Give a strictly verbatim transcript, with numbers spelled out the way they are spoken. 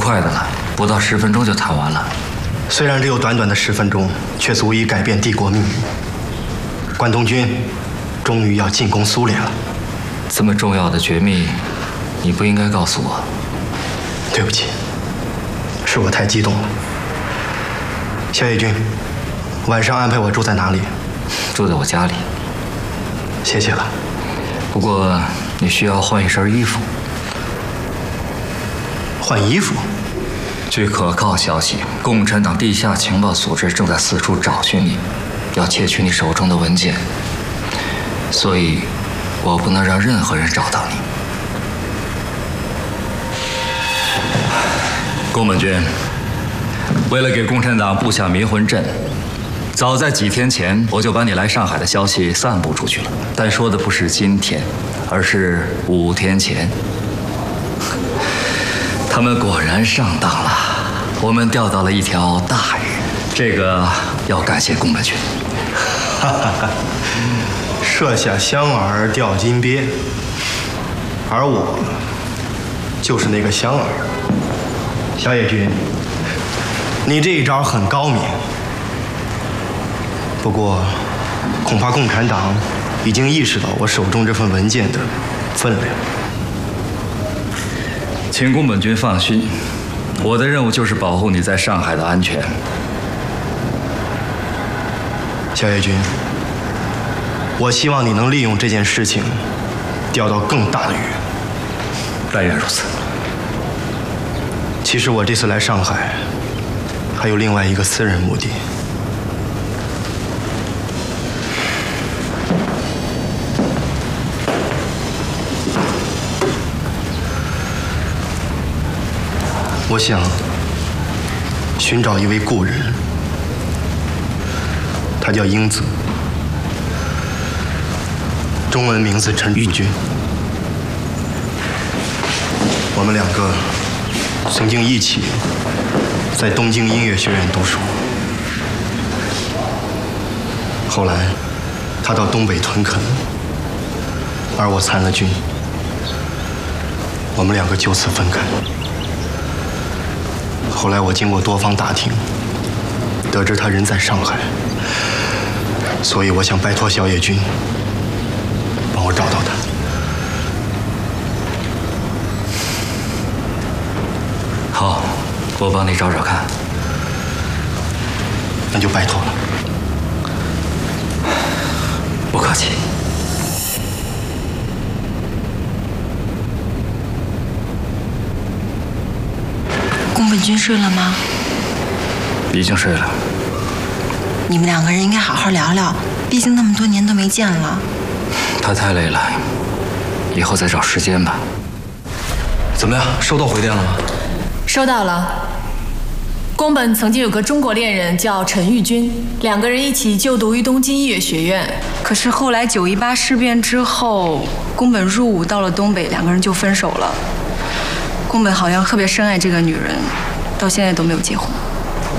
快的了，不到十分钟就谈完了。 虽然只有短短的十分钟，却足以改变帝国命运。关东军终于要进攻苏联了。 这么重要的绝密，你不应该告诉我。 对不起，是我太激动了。萧野军，晚上安排我住在哪里？ 住在我家里。 谢谢了。 不过你需要换一身衣服。 换衣服？ 据可靠消息，共产党地下情报组织正在四处找寻你，要窃取你手中的文件，所以我不能让任何人找到你。宫本君，为了给共产党布下迷魂阵，早在几天前我就把你来上海的消息散布出去了，但说的不是今天，而是五天前。他们果然上当了，我们钓到了一条大鱼，这个要感谢宫本君。 哈哈哈，设下香饵钓金鳖，而我就是那个香饵。小野君，你这一招很高明，不过恐怕共产党已经意识到我手中这份文件的分量。 请宫本君放心，我的任务就是保护你在上海的安全。 小野君，我希望你能利用这件事情钓到更大的鱼。 但愿如此。 其实我这次来上海，还有另外一个私人目的。我想寻找一位故人，他叫英子，中文名字陈玉君。我们两个曾经一起在东京音乐学院读书，后来他到东北屯垦，而我参了军，我们两个就此分开。后来我经过多方打听，得知他人在上海，所以我想拜托小野君帮我找到他。 好，我帮你找找看。 那就拜托了。 不客气。 宫本君睡了吗？ 已经睡了。 你们两个人应该好好聊聊，毕竟那么多年都没见了。 他太累了，以后再找时间吧。 怎么样，收到回电了吗？ 收到了。宫本曾经有个中国恋人叫陈玉君，两个人一起就读于东京音乐学院。 可是后来九一八事变之后，宫本入伍到了东北，两个人就分手了。宫本好像特别深爱这个女人，到现在都没有结婚。